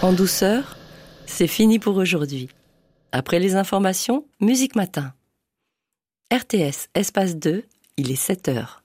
En douceur, c'est fini pour aujourd'hui. Après les informations, Musique Matin. RTS, espace 2, il est 7h.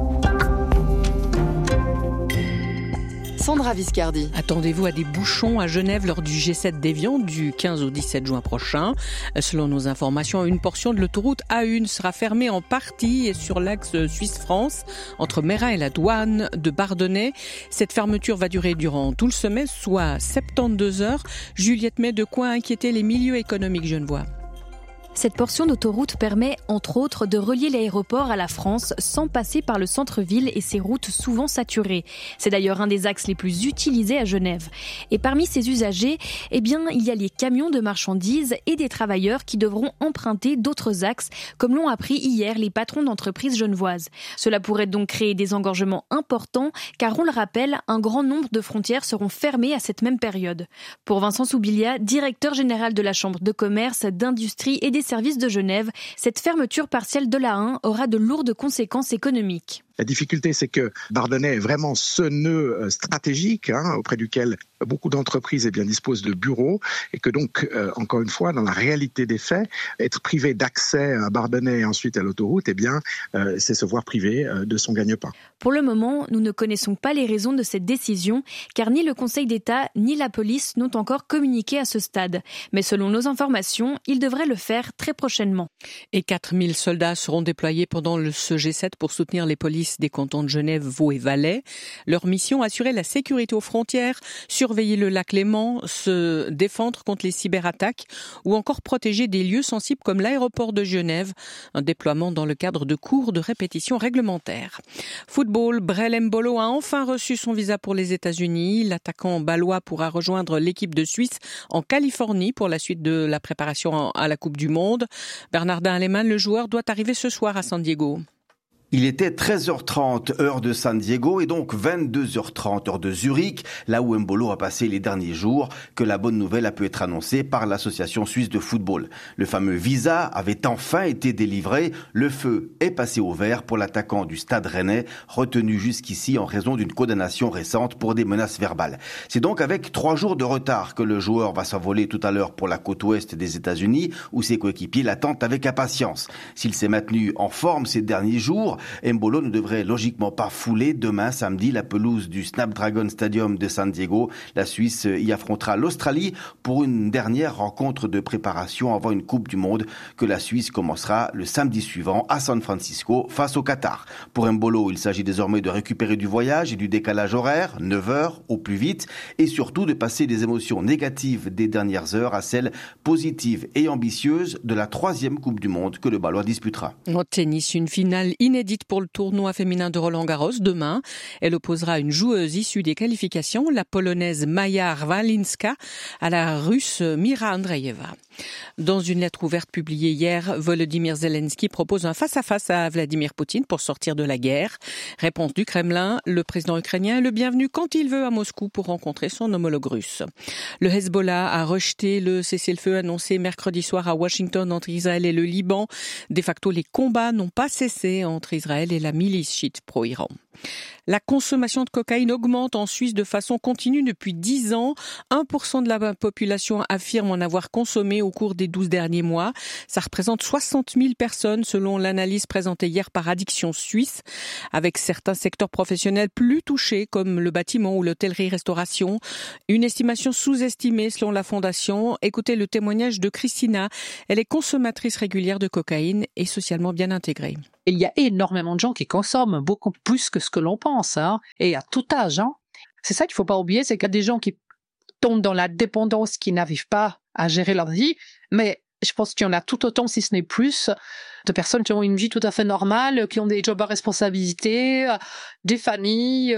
Sandra Viscardi. Attendez-vous à des bouchons à Genève lors du G7 d'Évian du 15 au 17 juin prochain. Selon nos informations, une portion de l'autoroute A1 sera fermée en partie sur l'axe Suisse-France entre Meyrin et la douane de Bardonnay. Cette fermeture va durer durant tout le semestre, soit 72 heures. Juliette met de quoi inquiéter les milieux économiques genevois. Cette portion d'autoroute permet, entre autres, de relier l'aéroport à la France sans passer par le centre-ville et ses routes souvent saturées. C'est d'ailleurs un des axes les plus utilisés à Genève. Et parmi ces usagers, il y a les camions de marchandises et des travailleurs qui devront emprunter d'autres axes, comme l'ont appris hier les patrons d'entreprises genevoises. Cela pourrait donc créer des engorgements importants, car on le rappelle, un grand nombre de frontières seront fermées à cette même période. Pour Vincent Soubilia, directeur général de la Chambre de commerce, d'industrie et des services de Genève, cette fermeture partielle de l'A1 aura de lourdes conséquences économiques. La difficulté, c'est que Bardonnay est vraiment ce nœud stratégique auprès duquel beaucoup d'entreprises disposent de bureaux et que donc, encore une fois, dans la réalité des faits, être privé d'accès à Bardonnay et ensuite à l'autoroute, c'est se voir privé de son gagne-pain. Pour le moment, nous ne connaissons pas les raisons de cette décision, car ni le Conseil d'État ni la police n'ont encore communiqué à ce stade. Mais selon nos informations, ils devraient le faire très prochainement. Et 4000 soldats seront déployés pendant ce G7 pour soutenir les polices des cantons de Genève, Vaud et Valais. Leur mission, assurer la sécurité aux frontières, surveiller le lac Léman, se défendre contre les cyberattaques ou encore protéger des lieux sensibles comme l'aéroport de Genève. Un déploiement dans le cadre de cours de répétition réglementaires. Football, Brel Mbolo a enfin reçu son visa pour les États-Unis. L'attaquant balois pourra rejoindre l'équipe de Suisse en Californie pour la suite de la préparation à la Coupe du Monde. Bernardin Alemann, le joueur, doit arriver ce soir à San Diego. Il était 13h30 heure de San Diego et donc 22h30 heure de Zurich, là où Mbolo a passé les derniers jours, que la bonne nouvelle a pu être annoncée par l'association suisse de football. Le fameux visa avait enfin été délivré, le feu est passé au vert pour l'attaquant du Stade Rennais, retenu jusqu'ici en raison d'une condamnation récente pour des menaces verbales. C'est donc avec 3 jours de retard que le joueur va s'envoler tout à l'heure pour la côte ouest des États-Unis, où ses coéquipiers l'attendent avec impatience. S'il s'est maintenu en forme ces derniers jours, Mbolo ne devrait logiquement pas fouler demain samedi la pelouse du Snapdragon Stadium de San Diego. La Suisse y affrontera l'Australie pour une dernière rencontre de préparation avant une Coupe du Monde que la Suisse commencera le samedi suivant à San Francisco face au Qatar. Pour Mbolo, il s'agit désormais de récupérer du voyage et du décalage horaire, 9 heures au plus vite, et surtout de passer des émotions négatives des dernières heures à celles positives et ambitieuses de la 3e Coupe du Monde que le Balois disputera. Au tennis, une finale inédite pour le tournoi féminin de Roland-Garros demain. Elle opposera une joueuse issue des qualifications, la polonaise Maja Walinska, à la russe Mira Andreeva. Dans une lettre ouverte publiée hier, Volodymyr Zelensky propose un face-à-face à Vladimir Poutine pour sortir de la guerre. Réponse du Kremlin, le président ukrainien est le bienvenu quand il veut à Moscou pour rencontrer son homologue russe. Le Hezbollah a rejeté le cessez-le-feu annoncé mercredi soir à Washington entre Israël et le Liban. De facto, les combats n'ont pas cessé entre Israël et la milice chiite pro-Iran. La consommation de cocaïne augmente en Suisse de façon continue depuis 10 ans. 1% de la population affirme en avoir consommé au cours des 12 derniers mois. Ça représente 60 000 personnes selon l'analyse présentée hier par Addiction Suisse, avec certains secteurs professionnels plus touchés comme le bâtiment ou l'hôtellerie-restauration. Une estimation sous-estimée selon la Fondation. Écoutez le témoignage de Christina. Elle est consommatrice régulière de cocaïne et socialement bien intégrée. Il y a énormément de gens qui consomment beaucoup plus que ce que l'on pense, et à tout âge. C'est ça qu'il ne faut pas oublier, c'est qu'il y a des gens qui tombent dans la dépendance, qui n'arrivent pas à gérer leur vie, mais je pense qu'il y en a tout autant, si ce n'est plus, de personnes qui ont une vie tout à fait normale, qui ont des jobs à responsabilité, des familles,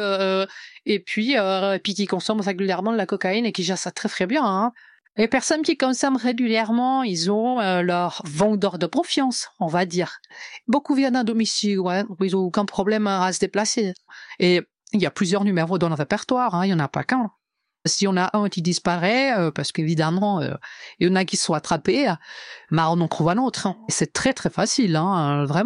et puis qui consomment régulièrement de la cocaïne et qui gèrent ça très très bien. Les personnes qui consomment régulièrement, ils ont leur vendeur de confiance, on va dire. Beaucoup viennent d'un domicile, ils n'ont aucun problème à se déplacer. Et il y a plusieurs numéros dans le répertoire, il n'y en a pas qu'un. Si on a un qui disparaît, parce qu'évidemment, il y en a qui sont attrapés, on en trouve un autre. Et c'est très très facile, vraiment.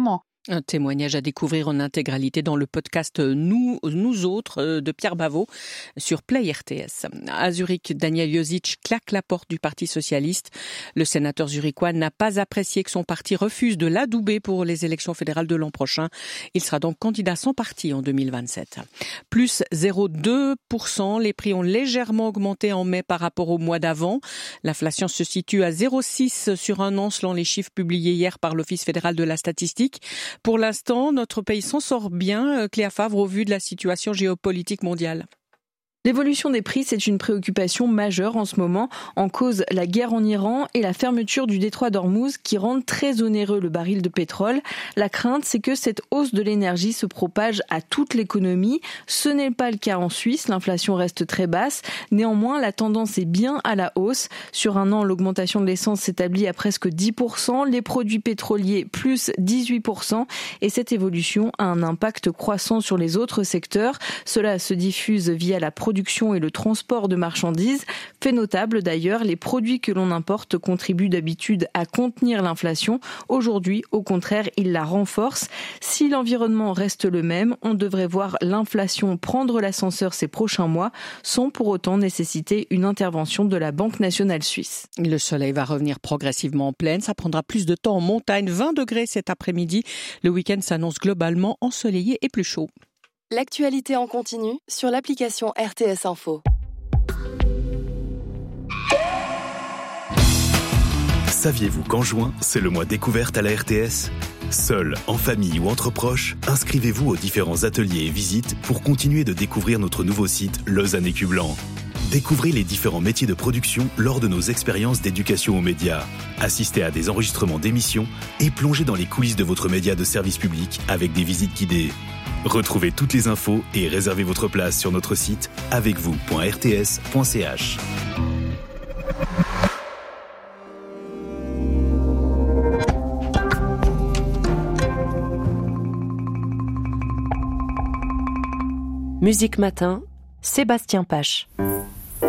Un témoignage à découvrir en intégralité dans le podcast Nous autres de Pierre Bavot sur Play RTS. À Zurich, Daniel Josic claque la porte du Parti socialiste. Le sénateur zurichois n'a pas apprécié que son parti refuse de l'adouber pour les élections fédérales de l'an prochain. Il sera donc candidat sans parti en 2027. Plus 0,2%. Les prix ont légèrement augmenté en mai par rapport au mois d'avant. L'inflation se situe à 0,6 sur un an selon les chiffres publiés hier par l'Office fédéral de la statistique. Pour l'instant, notre pays s'en sort bien, Cléa Favre, au vu de la situation géopolitique mondiale. L'évolution des prix, c'est une préoccupation majeure en ce moment. En cause, la guerre en Iran et la fermeture du détroit d'Ormuz qui rendent très onéreux le baril de pétrole. La crainte, c'est que cette hausse de l'énergie se propage à toute l'économie. Ce n'est pas le cas en Suisse, l'inflation reste très basse. Néanmoins, la tendance est bien à la hausse. Sur un an, l'augmentation de l'essence s'établit à presque 10%, les produits pétroliers plus 18%. Et cette évolution a un impact croissant sur les autres secteurs. Cela se diffuse via la production et le transport de marchandises. Fait notable d'ailleurs, les produits que l'on importe contribuent d'habitude à contenir l'inflation. Aujourd'hui, au contraire, ils la renforcent. Si l'environnement reste le même, on devrait voir l'inflation prendre l'ascenseur ces prochains mois, sans pour autant nécessiter une intervention de la Banque nationale suisse. Le soleil va revenir progressivement en plaine. Ça prendra plus de temps en montagne. 20 degrés cet après-midi. Le week-end s'annonce globalement ensoleillé et plus chaud. L'actualité en continu sur l'application RTS Info. Saviez-vous qu'en juin, c'est le mois découverte à la RTS ? Seul, en famille ou entre proches, inscrivez-vous aux différents ateliers et visites pour continuer de découvrir notre nouveau site Lausanne Écu Blanc. Découvrez les différents métiers de production lors de nos expériences d'éducation aux médias. Assistez à des enregistrements d'émissions et plongez dans les coulisses de votre média de service public avec des visites guidées. Retrouvez toutes les infos et réservez votre place sur notre site avecvous.rts.ch. Musique Matin, Sébastien Pache.